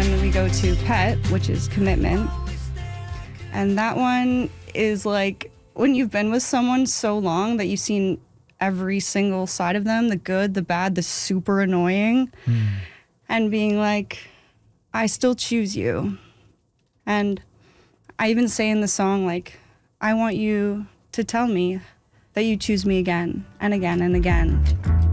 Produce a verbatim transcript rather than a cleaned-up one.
then we go to pet, which is commitment. And that one is like when you've been with someone so long that you've seen every single side of them, the good, the bad, the super annoying, mm. and being like, I still choose you. And I even say in the song, like, I want you to tell me that you choose me again and again and again.